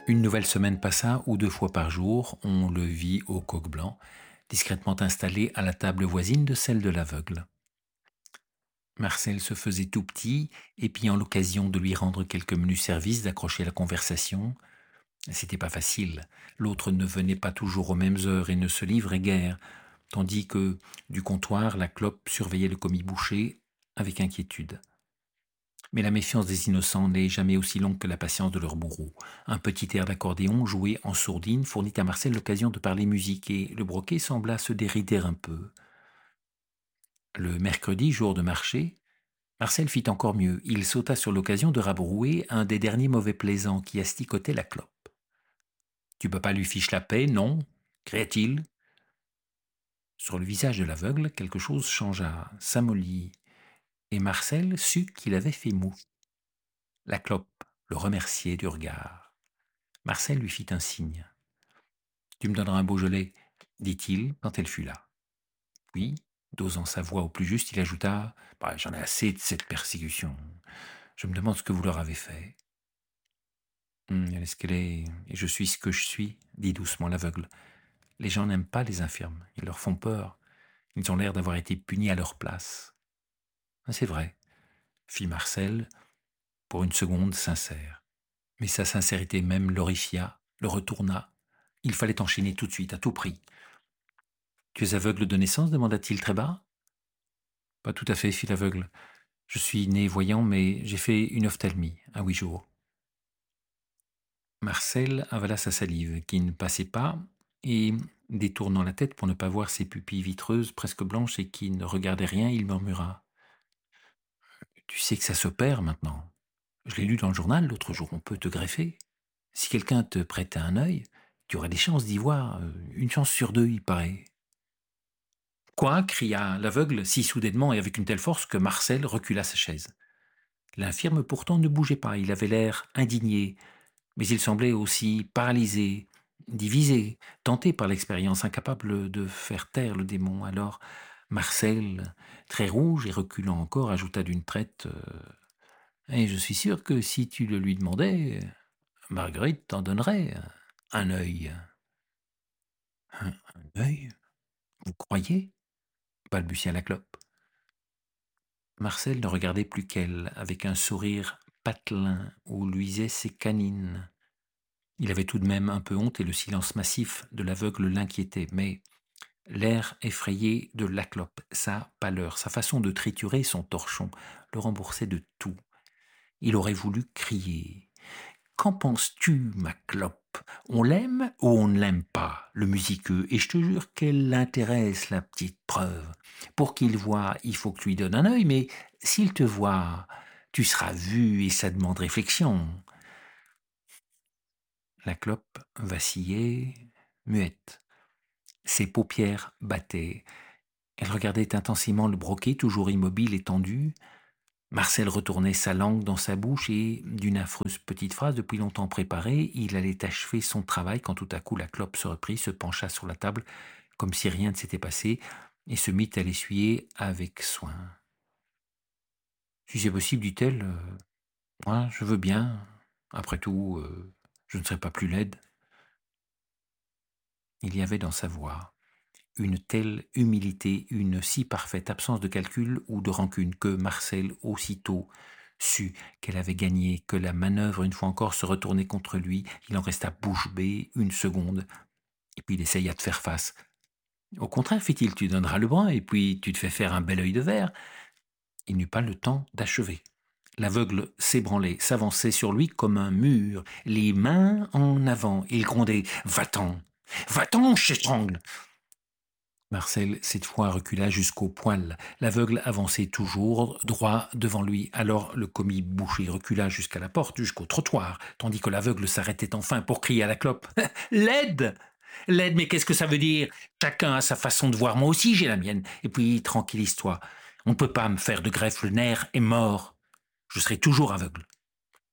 Une nouvelle semaine passa où 2 fois par jour, on le vit au coq blanc, discrètement installé à la table voisine de celle de l'aveugle. Marcel se faisait tout petit, épiant l'occasion de lui rendre quelques menus services, d'accrocher la conversation. C'était pas facile. L'autre ne venait pas toujours aux mêmes heures et ne se livrait guère, tandis que, du comptoir, la clope surveillait le commis boucher avec inquiétude. Mais la méfiance des innocents n'est jamais aussi longue que la patience de leur bourreau. Un petit air d'accordéon joué en sourdine fournit à Marcel l'occasion de parler musique et le broquet sembla se dérider un peu. Le mercredi, jour de marché, Marcel fit encore mieux. Il sauta sur l'occasion de rabrouer un des derniers mauvais plaisants qui asticotait la clope. « Tu peux pas lui fiche la paix, non » cria-t-il. Sur le visage de l'aveugle, quelque chose changea, s'amollit, et Marcel sut qu'il avait fait mou. La clope le remerciait du regard. Marcel lui fit un signe. « Tu me donneras un Beaujolais » dit-il quand elle fut là. Puis, dosant sa voix au plus juste, il ajouta « J'en ai assez de cette persécution. Je me demande ce que vous leur avez fait. » Elle est ce qu'elle est, et je suis ce que je suis, dit doucement l'aveugle. Les gens n'aiment pas les infirmes, ils leur font peur. Ils ont l'air d'avoir été punis à leur place. C'est vrai, fit Marcel, pour une seconde sincère. Mais sa sincérité même l'horrifia, le retourna. Il fallait enchaîner tout de suite, à tout prix. « Tu es aveugle de naissance » demanda-t-il très bas. « Pas tout à fait, fit l'aveugle. Je suis né voyant, mais j'ai fait une ophtalmie à 8 jours. » Marcel avala sa salive, qui ne passait pas, et, détournant la tête pour ne pas voir ses pupilles vitreuses, presque blanches et qui ne regardaient rien, il murmura « Tu sais que ça s'opère maintenant. Je l'ai lu dans le journal l'autre jour, on peut te greffer. Si quelqu'un te prêtait un œil, tu aurais des chances d'y voir, une chance sur 2, il paraît. » « Quoi » cria l'aveugle si soudainement et avec une telle force que Marcel recula sa chaise. L'infirme pourtant ne bougeait pas, il avait l'air indigné, mais il semblait aussi paralysé, divisé, tenté par l'expérience, incapable de faire taire le démon. Alors Marcel, très rouge et reculant encore, ajouta d'une traite et je suis sûr que si tu le lui demandais, Marguerite t'en donnerait un œil. » Un œil ? Vous croyez ? Balbutia la clope. Marcel ne regardait plus qu'elle, avec un sourire patelin où luisaient ses canines. Il avait tout de même un peu honte et le silence massif de l'aveugle l'inquiétait, mais l'air effrayé de la clope, sa pâleur, sa façon de triturer son torchon le remboursaient de tout. Il aurait voulu crier. « Qu'en penses-tu, ma clope ? On l'aime ou on ne l'aime pas, le musiqueux ? Et je te jure qu'elle l'intéresse, la petite preuve. Pour qu'il voie, il faut que tu lui donnes un œil, mais s'il te voit, tu seras vu et ça demande réflexion. » La clope vacillait, muette. Ses paupières battaient. Elle regardait intensément le broquet, toujours immobile et tendu. Marcel retournait sa langue dans sa bouche et, d'une affreuse petite phrase depuis longtemps préparée, il allait achever son travail quand tout à coup la clope se reprit, se pencha sur la table comme si rien ne s'était passé et se mit à l'essuyer avec soin. « Si c'est possible, dit-elle, moi je veux bien. Après tout, je ne serai pas plus laide. » Il y avait dans sa voix une telle humilité, une si parfaite absence de calcul ou de rancune que Marcel aussitôt sut qu'elle avait gagné, que la manœuvre une fois encore se retournait contre lui. Il en resta bouche bée une seconde, et puis il essaya de faire face. « Au contraire, fit-il, tu donneras le bras, et puis tu te fais faire un bel œil de verre. » Il n'eut pas le temps d'achever. L'aveugle s'ébranlait, s'avançait sur lui comme un mur, les mains en avant. Il grondait « Va-t'en, va-t'en, je t'étrangle !» Marcel, cette fois, recula jusqu'au poil. L'aveugle avançait toujours, droit devant lui. Alors le commis boucher recula jusqu'à la porte, jusqu'au trottoir, tandis que l'aveugle s'arrêtait enfin pour crier à la clope. « L'aide ! L'aide, mais qu'est-ce que ça veut dire ? Chacun a sa façon de voir, moi aussi j'ai la mienne. Et puis, tranquillise-toi, on ne peut pas me faire de greffe, le nerf est mort. Je serai toujours aveugle. »